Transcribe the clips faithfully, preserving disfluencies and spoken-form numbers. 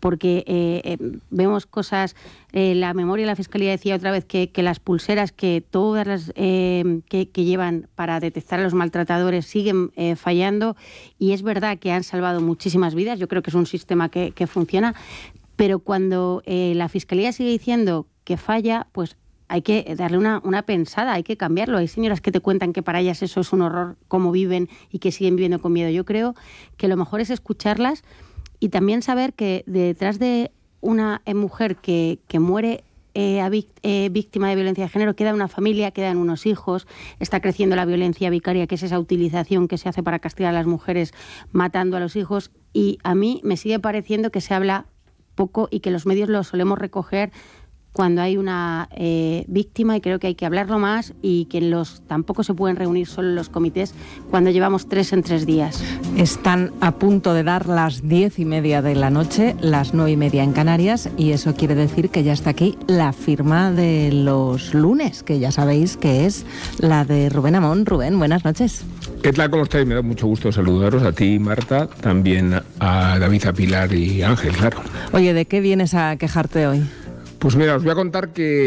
porque eh, eh, vemos cosas, eh, la memoria de la Fiscalía decía otra vez que, que las pulseras que todas las eh, que, que llevan para detectar a los maltratadores siguen eh, fallando, y es verdad que han salvado muchísimas vidas. Yo creo que es un sistema que, que funciona, pero cuando eh, la Fiscalía sigue diciendo que falla, pues hay que darle una, una pensada, hay que cambiarlo. Hay señoras que te cuentan que para ellas eso es un horror, cómo viven y que siguen viviendo con miedo. Yo creo que lo mejor es escucharlas y también saber que detrás de una mujer que, que muere eh, a vic, eh, víctima de violencia de género queda una familia, quedan unos hijos, está creciendo la violencia vicaria, que es esa utilización que se hace para castigar a las mujeres matando a los hijos. Y a mí me sigue pareciendo que se habla poco y que los medios lo solemos recoger cuando hay una eh, víctima, y creo que hay que hablarlo más, y que los tampoco se pueden reunir solo los comités cuando llevamos tres en tres días. Están a punto de dar las diez y media de la noche, las nueve y media en Canarias, y eso quiere decir que ya está aquí la firma de los lunes, que ya sabéis que es la de Rubén Amón. Rubén, buenas noches. ¿Qué tal? ¿Cómo estáis? Me da mucho gusto saludaros a ti, Marta, también a David, a Pilar y a Ángel, claro. Oye, ¿de qué vienes a quejarte hoy? Pues mira, os voy a contar que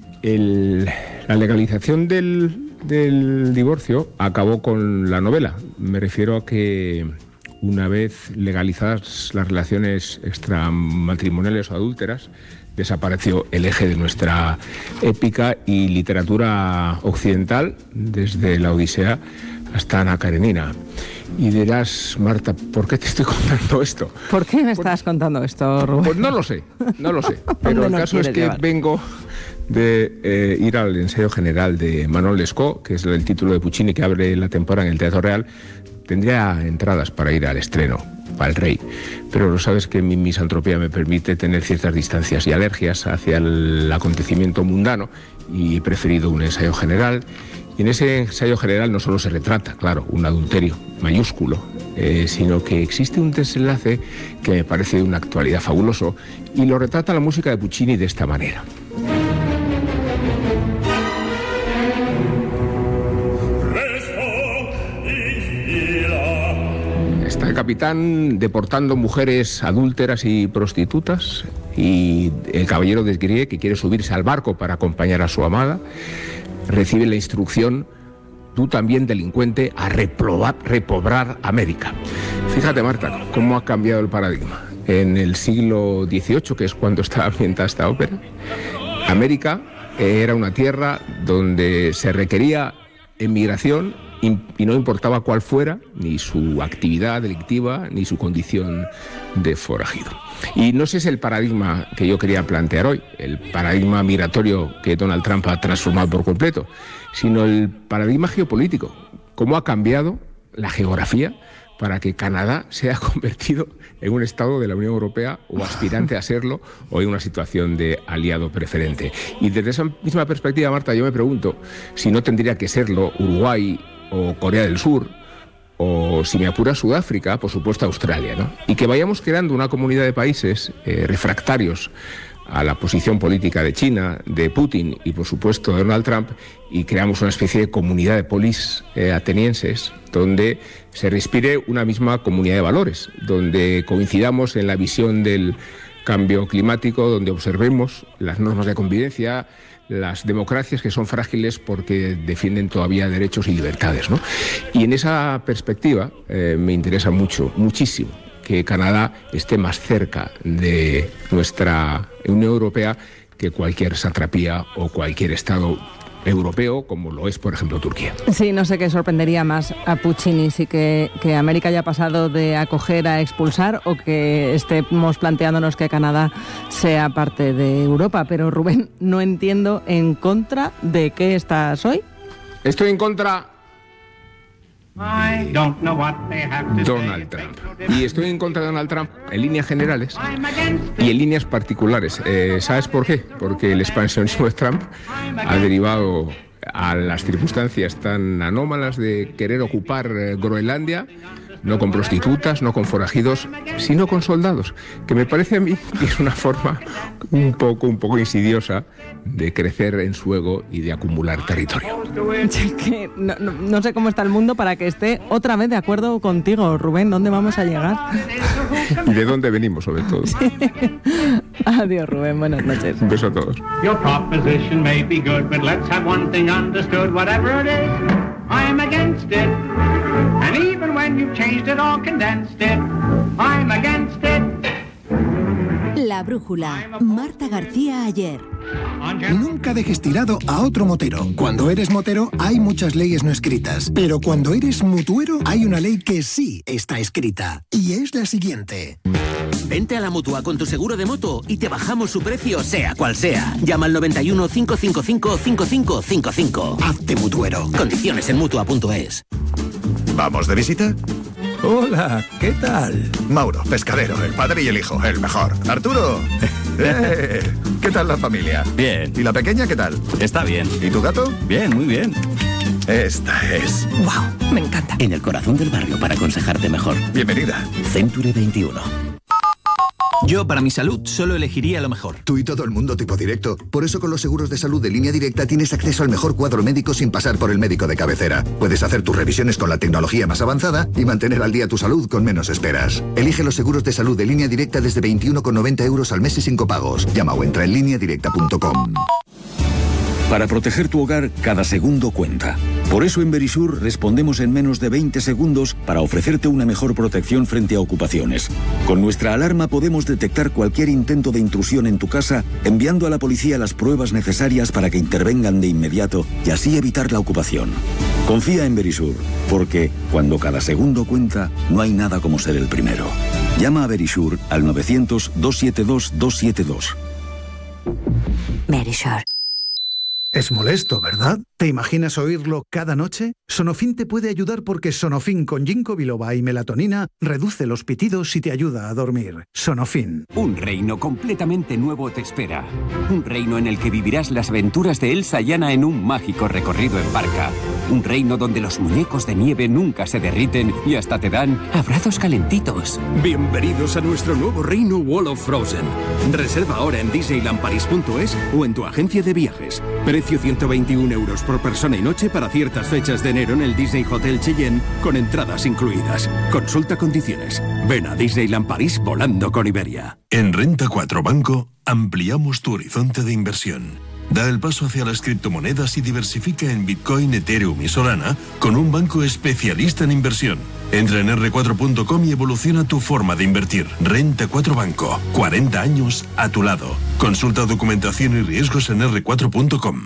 el, la legalización del, del divorcio acabó con la novela. Me refiero a que una vez legalizadas las relaciones extramatrimoniales o adúlteras, desapareció el eje de nuestra épica y literatura occidental, desde la Odisea hasta Ana Karenina. Y dirás, Marta, ¿por qué te estoy contando esto? ¿Por qué me pues, estás contando esto, Rubén? Pues no lo sé, no lo sé. Pero el caso es que llevar? vengo de eh, ir al ensayo general de Manon Lescaut, que es el título de Puccini que abre la temporada en el Teatro Real. Tendría entradas para ir al estreno, para el Rey, pero lo sabes que mi misantropía me permite tener ciertas distancias y alergias hacia el acontecimiento mundano, y he preferido un ensayo general. Y en ese ensayo general no solo se retrata, claro, un adulterio mayúsculo, eh, sino que existe un desenlace que me parece de una actualidad fabuloso, y lo retrata la música de Puccini de esta manera. Está el capitán deportando mujeres adúlteras y prostitutas, y el caballero de Grie, que quiere subirse al barco para acompañar a su amada, recibe la instrucción: tú también, delincuente, a reprobar, repobrar América. Fíjate, Marta, cómo ha cambiado el paradigma. En el siglo dieciocho, que es cuando está ambientada esta ópera, América era una tierra donde se requería emigración y no importaba cuál fuera, ni su actividad delictiva, ni su condición de forajido. Y no ese es el paradigma que yo quería plantear hoy, el paradigma migratorio que Donald Trump ha transformado por completo, sino el paradigma geopolítico. Cómo ha cambiado la geografía para que Canadá se haya convertido en un estado de la Unión Europea, o aspirante a serlo, o en una situación de aliado preferente. Y desde esa misma perspectiva, Marta, yo me pregunto si no tendría que serlo Uruguay o Corea del Sur, o, si me apura, Sudáfrica, por supuesto Australia, ¿no? Y que vayamos creando una comunidad de países eh, refractarios a la posición política de China, de Putin y, por supuesto, de Donald Trump, y creamos una especie de comunidad de polis eh, atenienses, donde se respire una misma comunidad de valores, donde coincidamos en la visión del cambio climático, donde observemos las normas de convivencia, las democracias que son frágiles porque defienden todavía derechos y libertades, ¿no? Y en esa perspectiva eh, me interesa mucho, muchísimo, que Canadá esté más cerca de nuestra Unión Europea que cualquier satrapía o cualquier estado europeo, como lo es, por ejemplo, Turquía. Sí, no sé qué sorprendería más a Puccini, si que, que América haya pasado de acoger a expulsar, o que estemos planteándonos que Canadá sea parte de Europa. Pero, Rubén, no entiendo en contra de qué estás hoy. Estoy en contra de Donald Trump. Y estoy en contra de Donald Trump en líneas generales y en líneas particulares. Eh, ¿Sabes por qué? Porque el expansionismo de Trump ha derivado a las circunstancias tan anómalas de querer ocupar eh, Groenlandia, no con prostitutas, no con forajidos, sino con soldados, que me parece a mí que es una forma un poco, un poco insidiosa de crecer en su ego y de acumular territorio. Que no, no, no sé cómo está el mundo para que esté otra vez de acuerdo contigo, Rubén. ¿Dónde vamos a llegar? Y de dónde venimos, sobre todo. Sí. Adiós, Rubén. Buenas noches. Un beso a todos. Your proposition may be good, but let's have one thing understood. Whatever it is, I'm against it. And even when you've changed it or condensed it, I'm against it. La Brújula. Marta García Ayer. Nunca dejes tirado a otro motero. Cuando eres motero hay muchas leyes no escritas, pero cuando eres mutuero hay una ley que sí está escrita, y es la siguiente. Vente a la Mutua con tu seguro de moto y te bajamos su precio sea cual sea. Llama al noventa y uno, cinco cinco cinco, cinco cinco cinco cinco. Hazte mutuero. Condiciones en mutua punto es. ¿Vamos de visita? Hola, ¿qué tal? Mauro, pescadero, el padre y el hijo, el mejor. Arturo, eh, ¿qué tal la familia? Bien. ¿Y la pequeña qué tal? Está bien. ¿Y tu gato? Bien, muy bien. Esta es... ¡Wow! Me encanta. En el corazón del barrio para aconsejarte mejor. Bienvenida. Century veintiuno. Yo, para mi salud, solo elegiría lo mejor. Tú y todo el mundo tipo directo. Por eso con los seguros de salud de Línea Directa tienes acceso al mejor cuadro médico sin pasar por el médico de cabecera. Puedes hacer tus revisiones con la tecnología más avanzada y mantener al día tu salud con menos esperas. Elige los seguros de salud de Línea Directa desde veintiuno con noventa euros al mes y sin copagos. Llama o entra en línea directa punto com. Para proteger tu hogar, cada segundo cuenta. Por eso en Verisur respondemos en menos de veinte segundos para ofrecerte una mejor protección frente a ocupaciones. Con nuestra alarma podemos detectar cualquier intento de intrusión en tu casa, enviando a la policía las pruebas necesarias para que intervengan de inmediato y así evitar la ocupación. Confía en Verisur, porque cuando cada segundo cuenta, no hay nada como ser el primero. Llama a Verisur al novecientos, doscientos setenta y dos, doscientos setenta y dos. Verisur. Es molesto, ¿verdad? ¿Te imaginas oírlo cada noche? Sonofin te puede ayudar porque Sonofin con ginkgo biloba y melatonina reduce los pitidos y te ayuda a dormir. Sonofin. Un reino completamente nuevo te espera. Un reino en el que vivirás las aventuras de Elsa y Anna en un mágico recorrido en barca. Un reino donde los muñecos de nieve nunca se derriten y hasta te dan abrazos calentitos. Bienvenidos a nuestro nuevo reino Wall of Frozen. Reserva ahora en disneyland paris punto es o en tu agencia de viajes. Precio ciento veintiún euros por persona y noche para ciertas fechas de enero en el Disney Hotel Cheyenne con entradas incluidas. Consulta condiciones. Ven a Disneyland París volando con Iberia. En Renta cuatro Banco ampliamos tu horizonte de inversión. Da el paso hacia las criptomonedas y diversifica en Bitcoin, Ethereum y Solana con un banco especialista en inversión. Entra en erre cuatro punto com y evoluciona tu forma de invertir. Renta cuatro Banco. cuarenta años a tu lado. Consulta documentación y riesgos en erre cuatro punto com.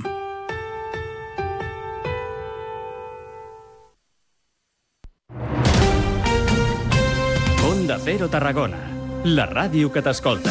Onda Cero Tarragona, la ràdio que t'escolta.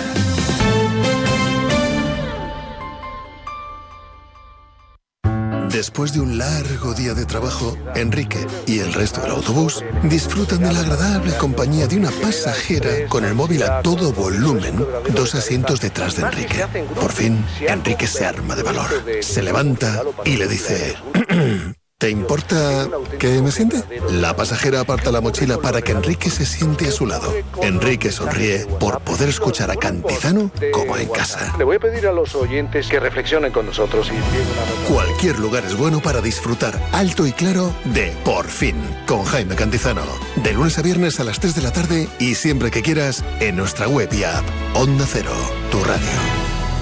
Después de un largo día de trabajo, Enrique y el resto del autobús disfrutan de la agradable compañía de una pasajera con el móvil a todo volumen, dos asientos detrás de Enrique. Por fin, Enrique se arma de valor, se levanta y le dice... ¿Te importa que me siente? La pasajera aparta la mochila para que Enrique se siente a su lado. Enrique sonríe por poder escuchar a Cantizano como en casa. Le voy a pedir a los oyentes que reflexionen con nosotros. Y... Cualquier lugar es bueno para disfrutar alto y claro de Por Fin, con Jaime Cantizano. De lunes a viernes a las tres de la tarde y siempre que quieras en nuestra web y app. Onda Cero, tu radio.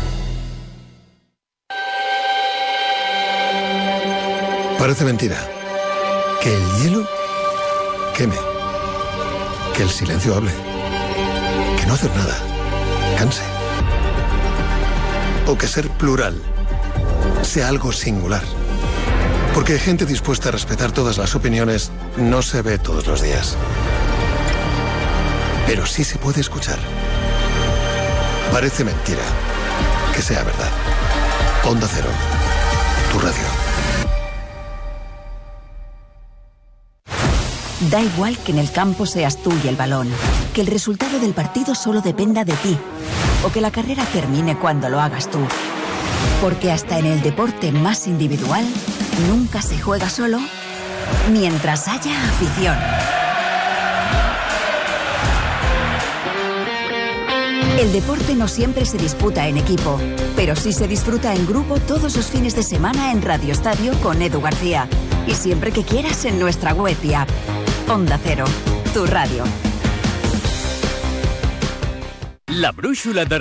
Parece mentira. Que el hielo queme. Que el silencio hable. Que no hacer nada canse. O que ser plural sea algo singular. Porque gente dispuesta a respetar todas las opiniones no se ve todos los días. Pero sí se puede escuchar. Parece mentira que sea verdad. Onda Cero, tu radio. Da igual que en el campo seas tú y el balón, que el resultado del partido solo dependa de ti, o que la carrera termine cuando lo hagas tú. Porque hasta en el deporte más individual, nunca se juega solo mientras haya afición. El deporte no siempre se disputa en equipo, pero sí se disfruta en grupo todos los fines de semana en Radio Estadio con Edu García. Y siempre que quieras en nuestra web y app. Onda Cero, tu radio. La brújula de